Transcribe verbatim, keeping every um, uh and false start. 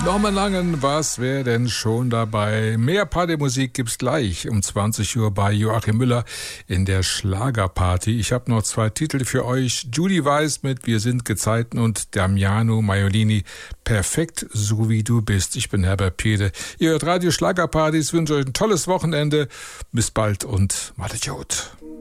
Norman Langen, was wäre denn schon dabei? Mehr Partymusik gibt's gleich um zwanzig Uhr bei Joachim Müller in der Schlagerparty. Ich habe noch zwei Titel für euch. Judy Weiss mit Wir sind Gezeiten und Damiano Maiolini, Perfekt, so wie du bist. Ich bin Herbert Piede. Ihr hört Radio Schlagerpartys, wünsche euch ein tolles Wochenende. Bis bald und macht's gut.